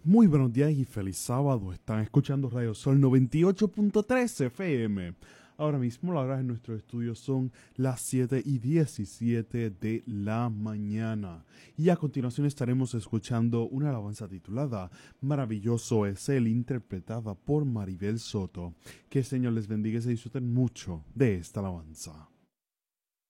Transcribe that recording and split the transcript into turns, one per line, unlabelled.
Muy buenos días y feliz sábado. Están escuchando Radio Sol 98.3 FM. Ahora mismo la hora en nuestro estudio son las 7:17 de la mañana. Y a continuación estaremos escuchando una alabanza titulada Maravilloso es Él, interpretada por Maribel Soto. Que el Señor les bendiga y se disfruten mucho de esta alabanza.